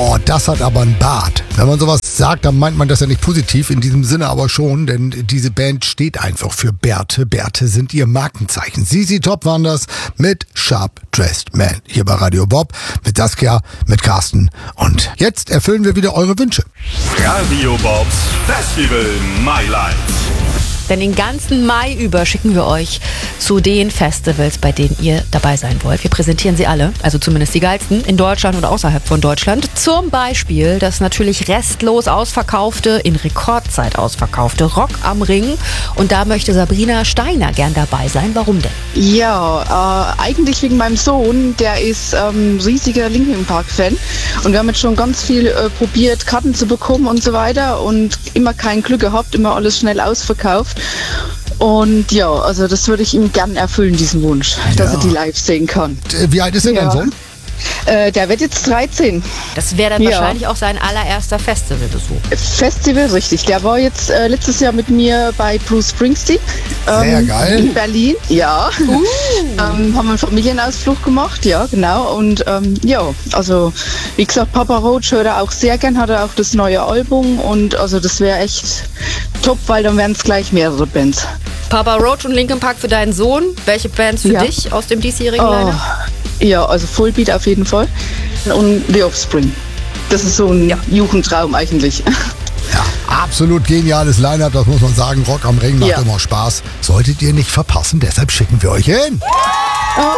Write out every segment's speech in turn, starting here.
Oh, das hat aber ein Bart. Wenn man sowas sagt, dann meint man das ja nicht positiv, in diesem Sinne aber schon, denn diese Band steht einfach für Bärte. Bärte sind ihr Markenzeichen. ZZ Top waren das mit Sharp Dressed Man. Hier bei Radio Bob, mit Saskia, mit Carsten. Und jetzt erfüllen wir wieder eure Wünsche. Radio Bobs Festival My Life. Denn den ganzen Mai über schicken wir euch zu den Festivals, bei denen ihr dabei sein wollt. Wir präsentieren sie alle, also zumindest die geilsten, in Deutschland und außerhalb von Deutschland. Zum Beispiel das natürlich restlos ausverkaufte, in Rekordzeit ausverkaufte Rock am Ring. Und da möchte Sabrina Steiner gern dabei sein. Warum denn? Ja, eigentlich wegen meinem Sohn. Der ist riesiger Linkin Park-Fan. Und wir haben jetzt schon ganz viel probiert, Karten zu bekommen und so weiter. Und immer kein Glück gehabt, immer alles schnell ausverkauft. Und ja, also das würde ich ihm gern erfüllen, diesen Wunsch, dass er die live sehen kann. Wie alt ist denn dein Sohn? Der wird jetzt 13. Das wäre dann wahrscheinlich auch sein allererster Festivalbesuch. Festival, richtig. Der war jetzt letztes Jahr mit mir bei Bruce Springsteen. Sehr geil. In Berlin, ja. Haben wir einen Familienausflug gemacht, ja, genau. Und ja, also wie gesagt, Papa Roach hört er auch sehr gern, hat er auch das neue Album. Und also das wäre echt top, weil dann wären es gleich mehrere Bands. Papa Roach und Linkin Park für deinen Sohn. Welche Bands für dich aus dem diesjährigen Line-Up? Ja, also Fullbeat auf jeden Fall. Und The Offspring. Das ist so ein Jugendtraum eigentlich. Ja, absolut geniales Line-Up, das muss man sagen. Rock am Ring macht immer Spaß. Solltet ihr nicht verpassen, deshalb schicken wir euch hin. Oh,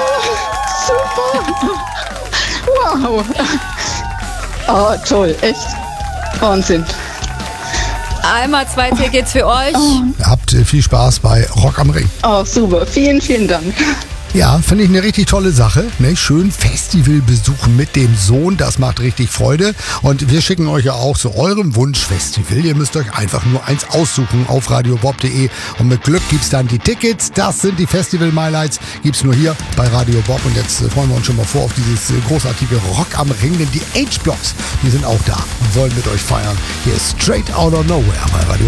super. Wow. Oh, toll, echt. Wahnsinn. Einmal 2 Tickets für euch. Habt viel Spaß bei Rock am Ring. Oh, super. Vielen, vielen Dank. Ja, finde ich eine richtig tolle Sache. Ne? Schön Festival besuchen mit dem Sohn, das macht richtig Freude. Und wir schicken euch ja auch zu eurem Wunschfestival. Ihr müsst euch einfach nur eins aussuchen auf radiobob.de und mit Glück gibt's dann die Tickets. Das sind die Festival Highlights, gibt's nur hier bei Radio Bob. Und jetzt freuen wir uns schon mal vor auf dieses großartige Rock am Ring, denn die H-Blocks, die sind auch da und wollen mit euch feiern. Hier ist Straight Outta Nowhere bei Radio